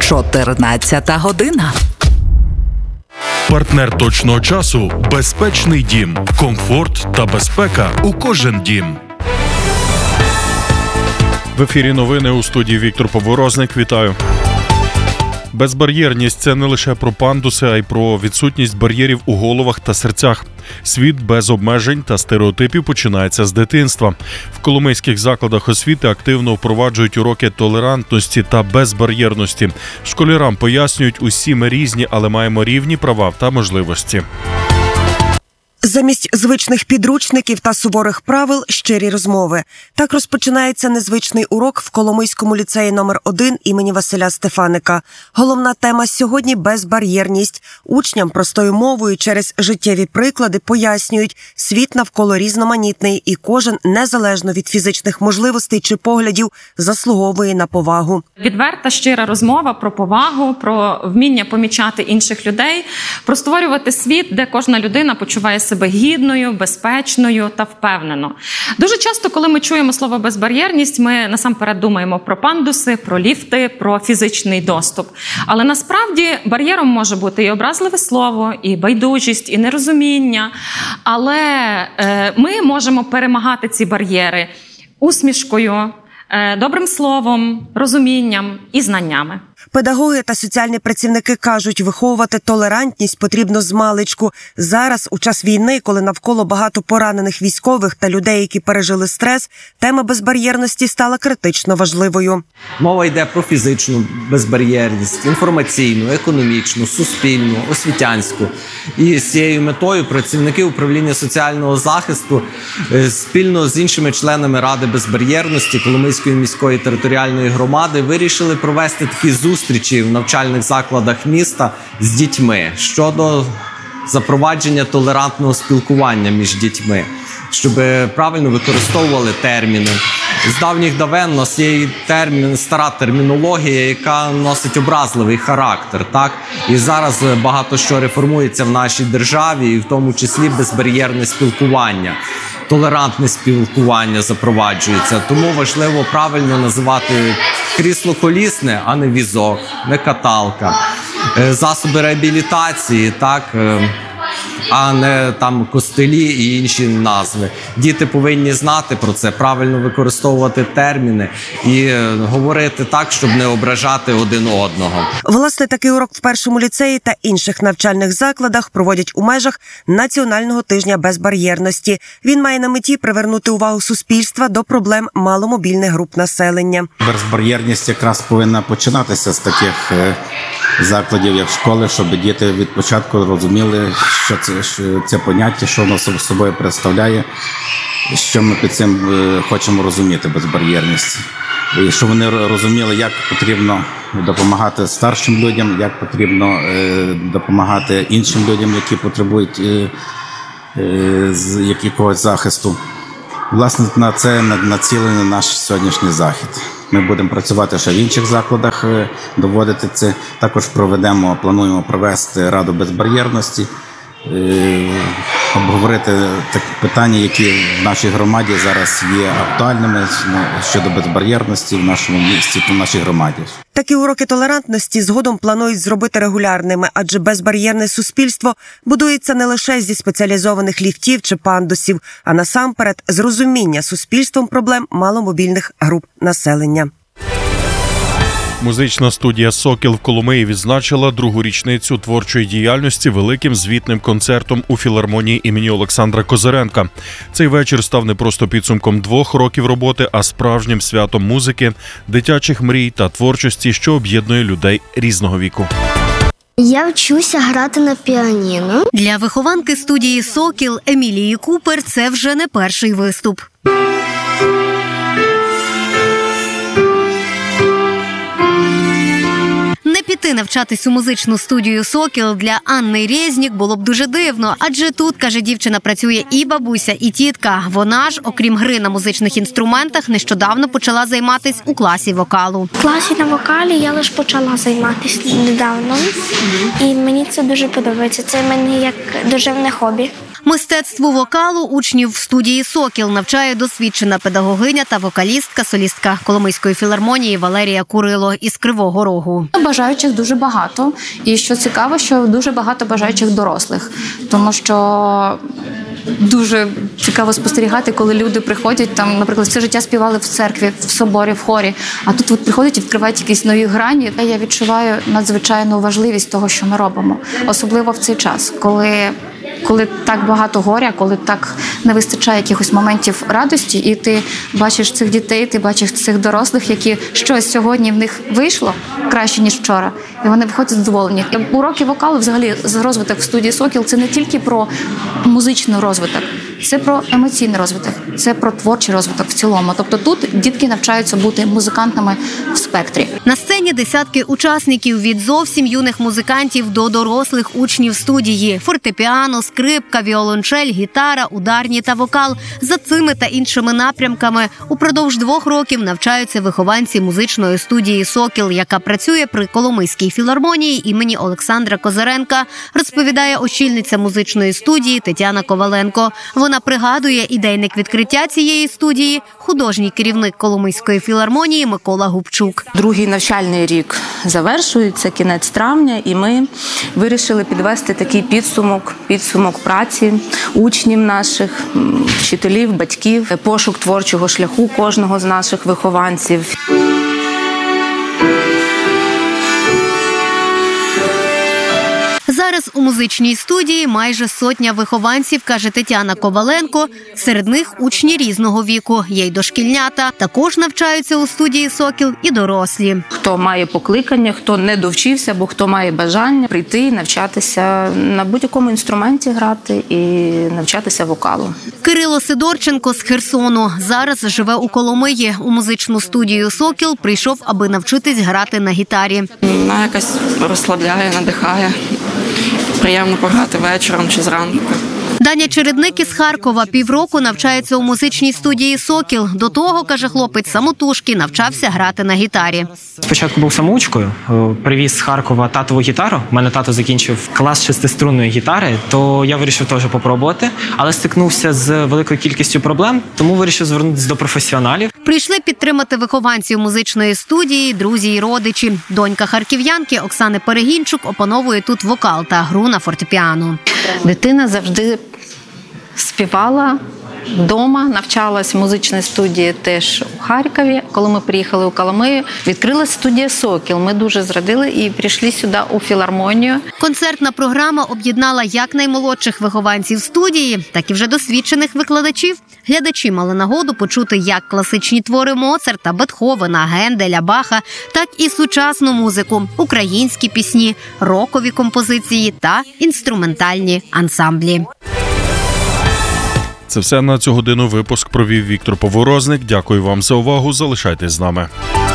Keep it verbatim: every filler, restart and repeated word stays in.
чотирнадцята година. Партнер точного часу – безпечний дім. Комфорт та безпека у кожен дім. В ефірі новини, у студії Віктор Поворозник. Вітаю. Безбар'єрність – це не лише про пандуси, а й про відсутність бар'єрів у головах та серцях. Світ без обмежень та стереотипів починається з дитинства. В коломийських закладах освіти активно впроваджують уроки толерантності та безбар'єрності. Школярам пояснюють, усі ми різні, але маємо рівні права та можливості. Замість звичних підручників та суворих правил – щирі розмови. Так розпочинається незвичний урок в Коломийському ліцеї номер один імені Василя Стефаника. Головна тема сьогодні – безбар'єрність. Учням простою мовою через життєві приклади пояснюють, світ навколо різноманітний і кожен, незалежно від фізичних можливостей чи поглядів, заслуговує на повагу. Відверта, щира розмова про повагу, про вміння помічати інших людей, про створювати світ, де кожна людина почуває себе гідною, безпечною та впевнено. Дуже часто, коли ми чуємо слово «безбар'єрність», ми насамперед думаємо про пандуси, про ліфти, про фізичний доступ. Але насправді бар'єром може бути і образливе слово, і байдужість, і нерозуміння. Але е, ми можемо перемагати ці бар'єри усмішкою, е, добрим словом, розумінням і знаннями. Педагоги та соціальні працівники кажуть, виховувати толерантність потрібно змалечку. Зараз, у час війни, коли навколо багато поранених військових та людей, які пережили стрес, тема безбар'єрності стала критично важливою. Мова йде про фізичну безбар'єрність, інформаційну, економічну, суспільну, освітянську. І з цією метою працівники управління соціального захисту спільно з іншими членами Ради безбар'єрності Коломийської міської територіальної громади вирішили провести такі зустрічі зустрічі в навчальних закладах міста з дітьми щодо запровадження толерантного спілкування між дітьми, щоб правильно використовували терміни. З давніх давен у нас є термін, стара термінологія, яка носить образливий характер. Так? І зараз багато що реформується в нашій державі, і в тому числі безбар'єрне спілкування. Толерантне спілкування запроваджується. Тому важливо правильно називати крісло колісне, а не візок, не каталка. Засоби реабілітації, так, а не там костелі і інші назви. Діти повинні знати про це, правильно використовувати терміни і говорити так, щоб не ображати один одного. Власне, такий урок в першому ліцеї та інших навчальних закладах проводять у межах Національного тижня безбар'єрності. Він має на меті привернути увагу суспільства до проблем маломобільних груп населення. Безбар'єрність якраз повинна починатися з таких закладів, як школи, щоб діти від початку розуміли, що це, що це поняття, що воно собою представляє, що ми під цим хочемо розуміти, безбар'єрність. І щоб вони розуміли, як потрібно допомагати старшим людям, як потрібно допомагати іншим людям, які потребують якогось захисту. Власне, на це націлений наш сьогоднішній захід. Ми будемо працювати ще в інших закладах, доводити це. Також проведемо, плануємо провести Раду безбар'єрності, обговорити такі питання, які в нашій громаді зараз є актуальними щодо безбар'єрності в нашому місті, в нашій громаді. Такі уроки толерантності згодом планують зробити регулярними, адже безбар'єрне суспільство будується не лише зі спеціалізованих ліфтів чи пандусів, а насамперед з розуміння суспільством проблем маломобільних груп населення. Музична студія «Сокіл» в Коломиї відзначила другу річницю творчої діяльності великим звітним концертом у філармонії імені Олександра Козиренка. Цей вечір став не просто підсумком двох років роботи, а справжнім святом музики, дитячих мрій та творчості, що об'єднує людей різного віку. Я вчуся грати на піаніно. Для вихованки студії «Сокіл» Емілії Купер це вже не перший виступ. Не піти навчатись у музичну студію «Сокіл» для Анни Резнік було б дуже дивно, адже тут, каже дівчина, працює і бабуся, і тітка. Вона ж, окрім гри на музичних інструментах, нещодавно почала займатись у класі вокалу. В класі на вокалі я лише почала займатися недавно, і мені це дуже подобається. Це в мене як душевне хобі. Мистецтву вокалу учнів в студії «Сокіл» навчає досвідчена педагогиня та вокалістка, солістка Коломийської філармонії Валерія Курило із Кривого Рогу. Бажаючих дуже багато. І що цікаво, що дуже багато бажаючих дорослих. Тому що дуже цікаво спостерігати, коли люди приходять, там, наприклад, все життя співали в церкві, в соборі, в хорі, а тут от приходять і відкривають якісь нові грані. Я відчуваю надзвичайну важливість того, що ми робимо. Особливо в цей час, коли коли так багато горя, коли так не вистачає якихось моментів радості, і ти бачиш цих дітей, ти бачиш цих дорослих, які щось сьогодні в них вийшло краще, ніж вчора, і вони виходять задоволені. Уроки вокалу, взагалі, розвиток в студії «Сокіл» – це не тільки про музичний розвиток, це про емоційний розвиток, це про творчий розвиток в цілому. Тобто тут дітки навчаються бути музикантами в спектрі. На сцені десятки учасників від зовсім юних музикантів до дорослих учнів студії. Фортепіано, скрипка, віолончель, гітара, ударні та вокал. За цими та іншими напрямками упродовж двох років навчаються вихованці музичної студії «Сокіл», яка працює при Коломийській філармонії імені Олександра Козиренка, розповідає очільниця музичної студії Тетяна Коваленко. Вона пригадує ідейник відкриття цієї студії – художній керівник Коломийської філармонії Микола Губчук. Другий навчальний рік завершується, кінець травня, і ми вирішили підвести такий підсумок, підсумок праці учнів наших, вчителів, батьків, пошук творчого шляху кожного з наших вихованців. Зараз у музичній студії майже сотня вихованців, каже Тетяна Коваленко. Серед них учні різного віку, є й дошкільнята. Також навчаються у студії «Сокіл» і дорослі. Хто має покликання, хто не довчився, або хто має бажання прийти і навчатися на будь-якому інструменті грати і навчатися вокалу. Кирило Сидорченко з Херсону. Зараз живе у Коломиї. У музичну студію «Сокіл» прийшов, аби навчитись грати на гітарі. Вона якось розслабляє, надихає. Приємно пограти вечором чи зранку. Даня Чередник із Харкова півроку навчається у музичній студії «Сокіл». До того, каже хлопець, самотужки навчався грати на гітарі. Спочатку був самоучкою, привіз з Харкова татову гітару. У мене тато закінчив клас шестиструнної гітари, то я вирішив теж попробувати, але стикнувся з великою кількістю проблем, тому вирішив звернутися до професіоналів. Прийшли підтримати вихованців музичної студії, друзі і родичі. Донька харків'янки Оксани Перегінчук опановує тут вокал та гру на фортепіано. Дитина завжди співала вдома, навчалась в музичній студії теж у Харкові. Коли ми приїхали у Коломию, відкрилась студія «Сокіл». Ми дуже зраділи і прийшли сюди у філармонію. Концертна програма об'єднала як наймолодших вихованців студії, так і вже досвідчених викладачів. Глядачі мали нагоду почути як класичні твори Моцарта, Бетховена, Генделя, Баха, так і сучасну музику, українські пісні, рокові композиції та інструментальні ансамблі. Це все на цю годину. Випуск провів Віктор Поворозник. Дякую вам за увагу. Залишайтесь з нами.